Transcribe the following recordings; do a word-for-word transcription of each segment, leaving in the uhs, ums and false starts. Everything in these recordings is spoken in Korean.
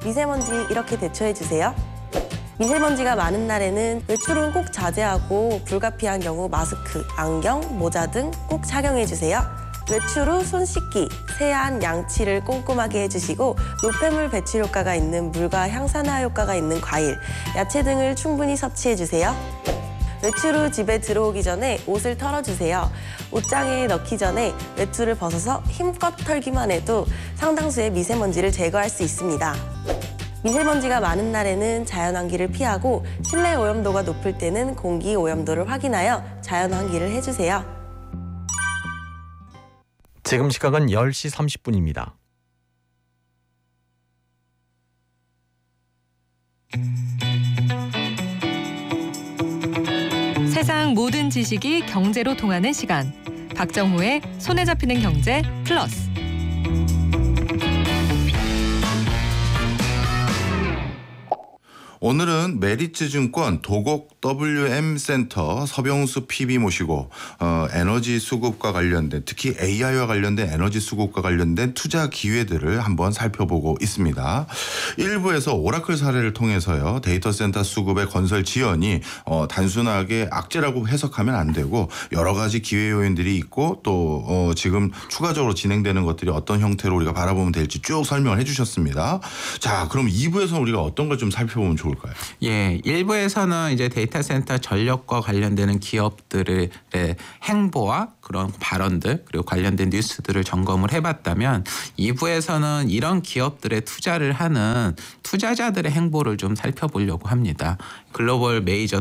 미세먼지 이렇게 대처해주세요. 미세먼지가 많은 날에는 외출은 꼭 자제하고 불가피한 경우 마스크, 안경, 모자 등 꼭 착용해주세요. 외출 후 손 씻기, 세안, 양치를 꼼꼼하게 해주시고 노폐물 배출 효과가 있는 물과 향산화 효과가 있는 과일, 야채 등을 충분히 섭취해주세요. 외출 후 집에 들어오기 전에 옷을 털어주세요. 옷장에 넣기 전에 외투를 벗어서 힘껏 털기만 해도 상당수의 미세먼지를 제거할 수 있습니다. 미세먼지가 많은 날에는 자연환기를 피하고 실내 오염도가 높을 때는 공기 오염도를 확인하여 자연환기를 해주세요. 지금 시각은 열 시 삼십 분입니다. 세상 모든 지식이 경제로 통하는 시간. 박정호의 손에 잡히는 경제 플러스. 오늘은 메리츠증권 도곡 더블유엠센터 서병수 피비 모시고 어, 에너지 수급과 관련된 특히 에이아이와 관련된 에너지 수급과 관련된 투자 기회들을 한번 살펴보고 있습니다. 일부에서 오라클 사례를 통해서요. 데이터 센터 수급의 건설 지연이 어, 단순하게 악재라고 해석하면 안 되고 여러 가지 기회 요인들이 있고 또 어, 지금 추가적으로 진행되는 것들이 어떤 형태로 우리가 바라보면 될지 쭉 설명을 해 주셨습니다. 자, 그럼 이 부에서는 우리가 어떤 걸 좀 살펴보면 좋을까요? 예, 일부에서는 이제 데이터 센터 전력과 관련되는 기업들의 행보와 그런 발언들 그리고 관련된 뉴스들을 점검을 해봤다면 이 부에서는 이런 기업들의 투자를 하는 투자자들의 행보를 좀 살펴보려고 합니다. 글로벌 메이저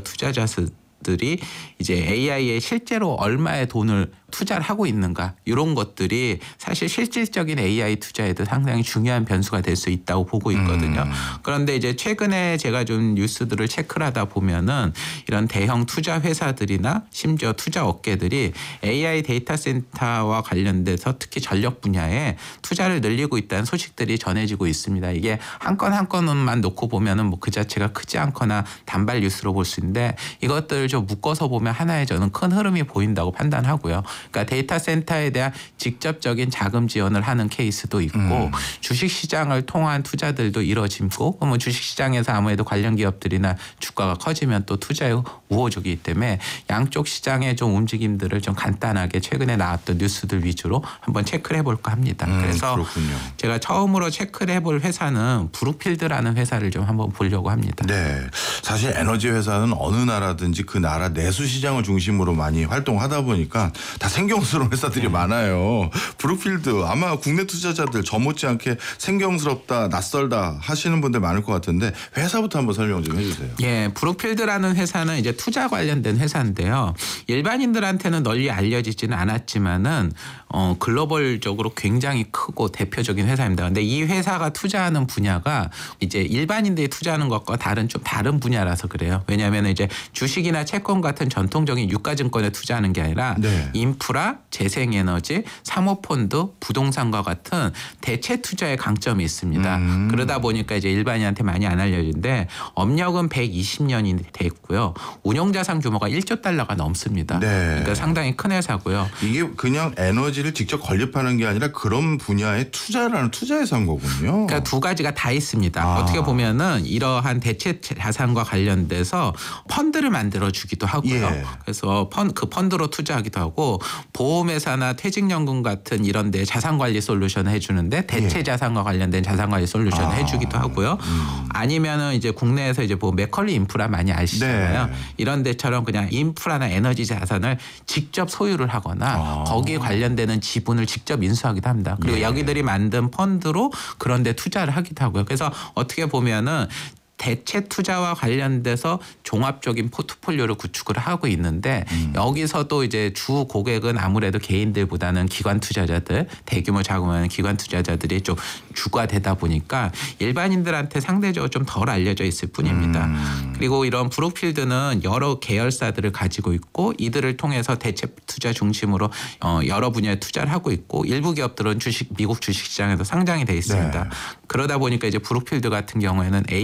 투자자들이 이제 에이아이에 실제로 얼마의 돈을 투자를 하고 있는가 이런 것들이 사실 실질적인 에이아이 투자에도 상당히 중요한 변수가 될 수 있다고 보고 있거든요. 음. 그런데 이제 최근에 제가 좀 뉴스들을 체크를 하다 보면은 이런 대형 투자 회사들이나 심지어 투자 업계들이 에이아이 데이터 센터와 관련돼서 특히 전력 분야에 투자를 늘리고 있다는 소식들이 전해지고 있습니다. 이게 한 건 한 건만 놓고 보면은 뭐 그 자체가 크지 않거나 단발 뉴스로 볼 수 있는데 이것들을 좀 묶어서 보면 하나의 저는 큰 흐름이 보인다고 판단하고요. 그러니까 데이터 센터에 대한 직접적인 자금 지원을 하는 케이스도 있고 음. 주식시장을 통한 투자들도 이뤄지고 뭐 주식시장에서 아무래도 관련 기업들이나 주가가 커지면 또 투자의 우호적이기 때문에 양쪽 시장의 좀 움직임들을 좀 간단하게 최근에 나왔던 뉴스들 위주로 한번 체크를 해볼까 합니다. 음, 그래서 그렇군요. 제가 처음으로 체크를 해볼 회사는 브룩필드라는 회사를 좀 한번 보려고 합니다. 네, 사실 에너지 회사는 어느 나라든지 그 나라 내수 시장을 중심으로 많이 활동하다 보니까 다 생경스러운 회사들이 음. 많아요. 브룩필드 아마 국내 투자자들 저 못지않게 생경스럽다 낯설다 하시는 분들 많을 것 같은데 회사부터 한번 설명 좀 해주세요. 예, 브룩필드라는 회사는 이제 투자 관련된 회사인데요. 일반인들한테는 널리 알려지지는 않았지만은 어, 글로벌적으로 굉장히 크고 대표적인 회사입니다. 근데 이 회사가 투자하는 분야가 이제 일반인들이 투자하는 것과 다른 좀 다른 분야라서 그래요. 왜냐하면 이제 주식이나 채권 같은 전통적인 유가증권에 투자하는 게 아니라 네. 인프라, 재생에너지, 사모펀드, 부동산과 같은 대체 투자의 강점이 있습니다. 음. 그러다 보니까 이제 일반인한테 많이 안 알려진데 업력은 백이십 년이 돼 있고요. 운용자산 규모가 일조 달러가 넘습니다. 네. 그러니까 상당히 큰 회사고요. 이게 그냥 에너지를 직접 건립하는 게 아니라 그런 분야에 투자를 하는 투자에서 한 거군요. 그러니까 두 가지가 다 있습니다. 아. 어떻게 보면은 이러한 대체 자산과 관련돼서 펀드를 만들어 주기도 하고요. 예. 그래서 펀, 그 펀드로 투자하기도 하고 보험회사나 퇴직연금 같은 이런 데 자산관리 솔루션을 해주는데 대체 예. 자산과 관련된 자산관리 솔루션을 아. 해주기도 하고요. 음. 아니면은 이제 국내에서 이제 뭐 맥컬리 인프라 많이 아시잖아요. 네. 이런 데처럼 그냥 인프라나 에너지 자산을 직접 소유를 하거나 아. 거기에 관련되는 지분을 직접 인수하기도 합니다. 그리고 예. 여기들이 만든 펀드로 그런 데 투자를 하기도 하고요. 그래서 어떻게 보면은 대체 투자와 관련돼서 종합적인 포트폴리오를 구축을 하고 있는데 음. 여기서도 이제 주 고객은 아무래도 개인들보다는 기관 투자자들, 대규모 자금하는 기관 투자자들이 좀 주가 되다 보니까 일반인들한테 상대적으로 좀 덜 알려져 있을 뿐입니다. 음. 그리고 이런 브룩필드는 여러 계열사들을 가지고 있고 이들을 통해서 대체 투자 중심으로 여러 분야에 투자를 하고 있고 일부 기업들은 주식 미국 주식시장에도 상장이 돼 있습니다. 네. 그러다 보니까 이제 브룩필드 같은 경우에는 에이아이 데이터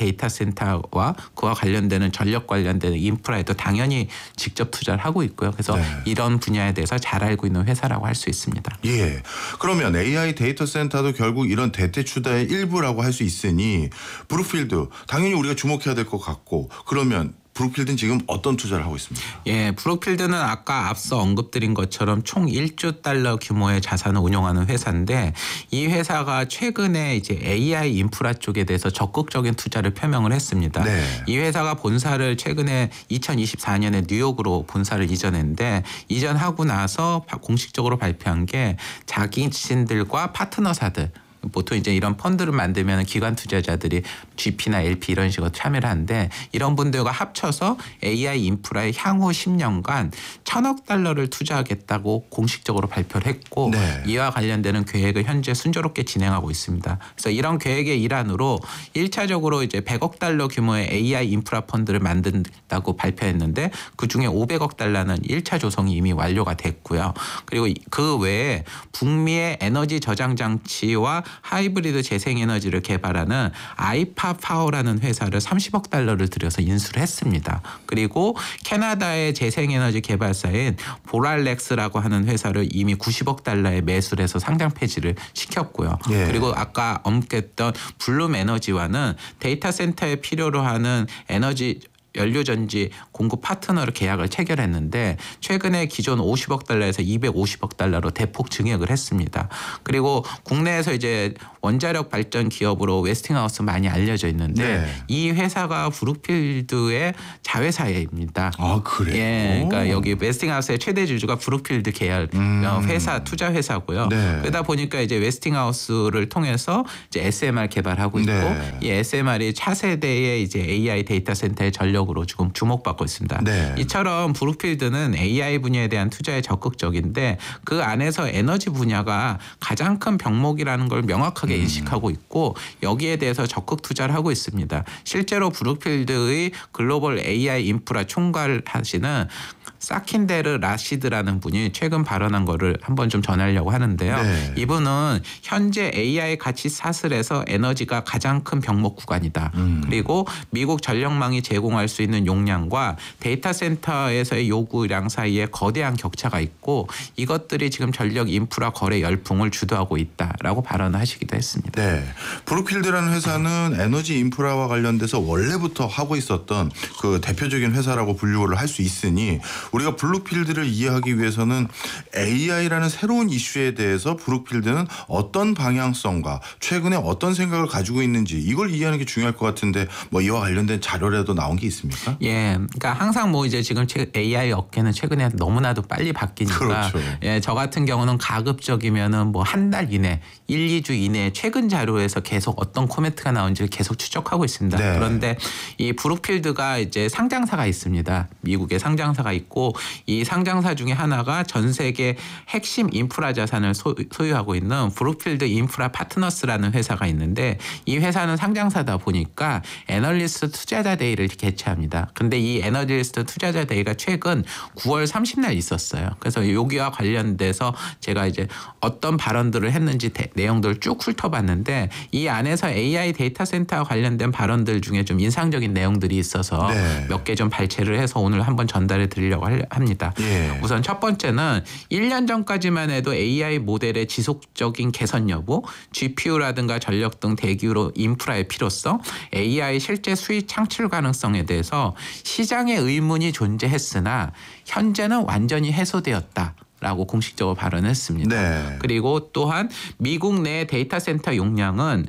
데이터 센터와 그와 관련되는 전력 관련되는 인프라에도 당연히 직접 투자를 하고 있고요. 그래서 네. 이런 분야에 대해서 잘 알고 있는 회사라고 할 수 있습니다. 예. 그러면 에이아이 데이터 센터도 결국 이런 대대 추다의 일부라고 할 수 있으니 브룩필드 당연히 우리가 주목해야 될 것 같고 그러면 브룩필드는 지금 어떤 투자를 하고 있습니까? 예, 브룩필드는 아까 앞서 언급드린 것처럼 총 일조 달러 규모의 자산을 운영하는 회사인데 이 회사가 최근에 이제 에이아이 인프라 쪽에 대해서 적극적인 투자를 표명을 했습니다. 네. 이 회사가 본사를 최근에 이천이십사 년에 뉴욕으로 본사를 이전했는데 이전하고 나서 공식적으로 발표한 게 자기 자신들과 파트너사들 보통 이제 이런 펀드를 만들면 기관 투자자들이 지피나 엘피 이런 식으로 참여를 하는데 이런 분들과 합쳐서 에이아이 인프라에 향후 십 년간 천억 달러를 투자하겠다고 공식적으로 발표를 했고 네. 이와 관련되는 계획을 현재 순조롭게 진행하고 있습니다. 그래서 이런 계획의 일환으로 일차적으로 이제 백억 달러 규모의 에이아이 인프라 펀드를 만든다고 발표했는데 그중에 오백억 달러는 일 차 조성이 이미 완료가 됐고요. 그리고 그 외에 북미의 에너지 저장 장치와 하이브리드 재생에너지를 개발하는 아이파파워라는 회사를 삼십억 달러를 들여서 인수를 했습니다. 그리고 캐나다의 재생에너지 개발사인 보랄렉스라고 하는 회사를 이미 구십억 달러에 매수를 해서 상장 폐지를 시켰고요. 예. 그리고 아까 언급했던 블룸 에너지와는 데이터 센터에 필요로 하는 에너지 연료전지 공급 파트너로 계약을 체결했는데 최근에 기존 오십억 달러에서 이백오십억 달러로 대폭 증액을 했습니다. 그리고 국내에서 이제 원자력 발전 기업으로 웨스팅하우스 많이 알려져 있는데 네. 이 회사가 브룩필드의 자회사입니다. 아 그래요? 예, 그러니까 여기 웨스팅하우스의 최대 주주가 브룩필드 계열 음. 회사 투자 회사고요. 네. 그러다 보니까 이제 웨스팅하우스를 통해서 이제 에스엠알 개발하고 있고 네. 이 에스엠알이 차세대의 이제 에이아이 데이터 센터의 전력으로 지금 주목받고 있습니다. 네. 이처럼 브룩필드는 에이아이 분야에 대한 투자에 적극적인데 그 안에서 에너지 분야가 가장 큰 병목이라는 걸 명확하게 음. 인식하고 있고 여기에 대해서 적극 투자를 하고 있습니다. 실제로 브룩필드의 글로벌 에이아이 인프라 총괄 하시는 사킨데르 라시드라는 분이 최근 발언한 거를 한번 좀 전하려고 하는데요. 네. 이분은 현재 에이아이 가치 사슬에서 에너지가 가장 큰 병목 구간이다. 음. 그리고 미국 전력망이 제공할 수 있는 용량과 데이터 센터에서의 요구량 사이에 거대한 격차가 있고 이것들이 지금 전력 인프라 거래 열풍을 주도하고 있다라고 발언하시기도 했습니다. 네. 브룩필드라는 회사는 에너지 인프라와 관련돼서 원래부터 하고 있었던 그 대표적인 회사라고 분류를 할 수 있으니 우리가 브룩필드를 이해하기 위해서는 에이아이라는 새로운 이슈에 대해서 브룩필드는 어떤 방향성과 최근에 어떤 생각을 가지고 있는지 이걸 이해하는 게 중요할 것 같은데 뭐 이와 관련된 자료라도 나온 게 있습니까? 예, 그러니까 항상 뭐 이제 지금 에이아이 업계는 최근에 너무나도 빨리 바뀌니까 그렇죠. 예, 저 같은 경우는 가급적이면은 뭐 한 달 이내, 일, 이 주 이내에 최근 자료에서 계속 어떤 코멘트가 나온지를 계속 추적하고 있습니다. 네. 그런데 이 브룩필드가 이제 상장사가 있습니다. 미국에 상장사가 있고 이 상장사 중에 하나가 전 세계 핵심 인프라 자산을 소, 소유하고 있는 브룩필드 인프라 파트너스라는 회사가 있는데 이 회사는 상장사다 보니까 애널리스트 투자자 데이를 개최합니다. 근데 이 애널리스트 투자자 데이가 최근 구월 삼십날 있었어요. 그래서 여기와 관련돼서 제가 이제 어떤 발언들을 했는지 대, 내용들을 쭉 훑어봤는데 이 안에서 에이아이 데이터 센터와 관련된 발언들 중에 좀 인상적인 내용들이 있어서 네. 몇 개 좀 발췌를 해서 오늘 한번 전달해 드리려고 합니다. 예. 우선 첫 번째는 일 년 전까지만 해도 에이아이 모델의 지속적인 개선 여부, 지피유라든가 전력 등 대규모 인프라의 필요성, 에이아이 실제 수익 창출 가능성에 대해서 시장의 의문이 존재했으나 현재는 완전히 해소되었다. 라고 공식적으로 발언했습니다. 네. 그리고 또한 미국 내 데이터 센터 용량은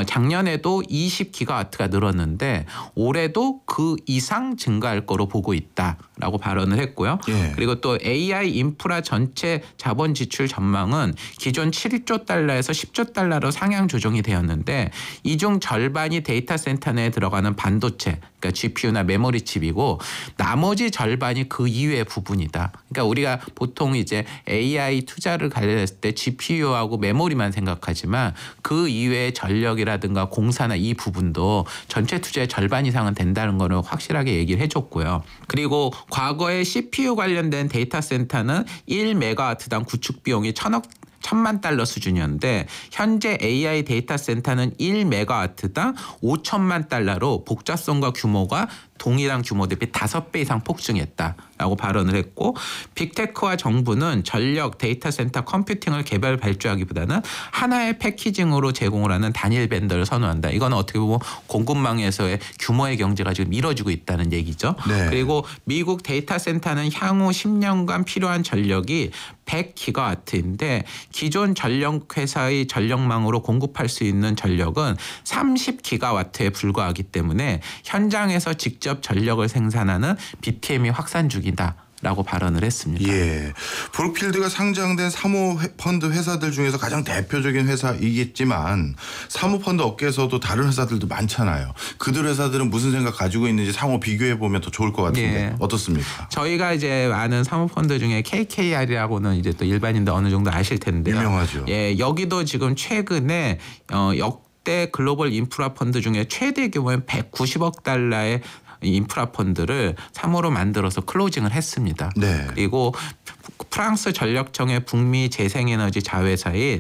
작년에도 이십 기가와트가 늘었는데 올해도 그 이상 증가할 거로 보고 있다라고 발언을 했고요. 예. 그리고 또 에이아이 인프라 전체 자본 지출 전망은 기존 칠조 달러에서 십조 달러로 상향 조정이 되었는데 이 중 절반이 데이터 센터 내에 들어가는 반도체, 그러니까 지피유나 메모리 칩이고 나머지 절반이 그 이외의 부분이다. 그러니까 우리가 보통 이제 에이아이 투자를 관련했을 때 지피유하고 메모리만 생각하지만 그 이외의 전력이라든가 공사나 이 부분도 전체 투자의 절반 이상은 된다는 거는 확실하게 얘기를 해줬고요. 그리고 과거에 씨피유 관련된 데이터 센터는 일 메가와트당 구축 비용이 천억 천만 달러 수준이었는데 현재 에이아이 데이터 센터는 일 메가와트당 오천만 달러로 복잡성과 규모가 동일한 규모 대비 다섯 배 이상 폭증했다라고 발언을 했고 빅테크와 정부는 전력 데이터 센터 컴퓨팅을 개발 발주하기보다는 하나의 패키징으로 제공을 하는 단일 벤더를 선호한다. 이건 어떻게 보면 공급망에서의 규모의 경제가 지금 이뤄지고 있다는 얘기죠. 네. 그리고 미국 데이터 센터는 향후 십 년간 필요한 전력이 백 기가와트인데 기존 전력 회사의 전력망으로 공급할 수 있는 전력은 삼십 기가와트에 불과하기 때문에 현장에서 직접 전력을 생산하는 비티엠이 확산 중이다. 라고 발언을 했습니다. 예, 브룩필드가 상장된 사모펀드 회사들 중에서 가장 대표적인 회사이겠지만 사모펀드 업계에서도 다른 회사들도 많잖아요. 그들 회사들은 무슨 생각 가지고 있는지 상호 비교해 보면 더 좋을 것 같은데 예. 어떻습니까? 저희가 이제 아는 사모펀드 중에 케이케이알이라고는 이제 또 일반인들 어느 정도 아실 텐데요. 유명하죠. 예, 여기도 지금 최근에 어, 역대 글로벌 인프라 펀드 중에 최대 규모인 백구십억 달러의 인프라 펀드를 삼 호로 만들어서 클로징을 했습니다. 네. 그리고 프랑스 전력청의 북미 재생에너지 자회사인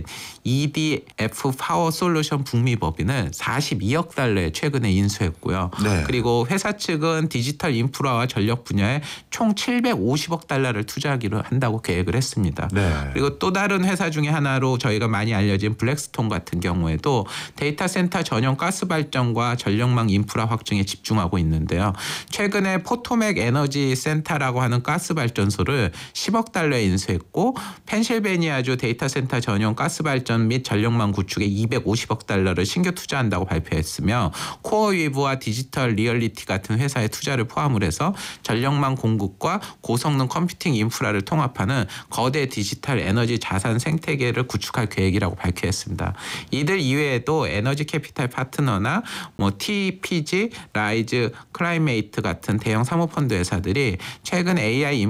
이디에프 파워 솔루션 북미 법인을 사십이억 달러에 최근에 인수했고요. 네. 그리고 회사 측은 디지털 인프라와 전력 분야에 총 칠백오십억 달러를 투자하기로 한다고 계획을 했습니다. 네. 그리고 또 다른 회사 중에 하나로 저희가 많이 알려진 블랙스톤 같은 경우에도 데이터 센터 전용 가스 발전과 전력망 인프라 확충에 집중하고 있는데요. 최근에 포토맥 에너지 센터라고 하는 가스 발전소를 십억 달러에 인수했고 펜실베니아주 데이터 센터 전용 가스 발전 및 전력망 구축에 이백오십억 달러를 신규 투자한다고 발표했으며 코어위브와 디지털 리얼리티 같은 회사의 투자를 포함을 해서 전력망 공급과 고성능 컴퓨팅 인프라를 통합하는 거대 디지털 에너지 자산 생태계를 구축할 계획이라고 발표했습니다. 이들 이외에도 에너지 캐피탈 파트너나 뭐 티피지, 라이즈, 클라이메이트 같은 대형 사모펀드 회사들이 최근 에이아이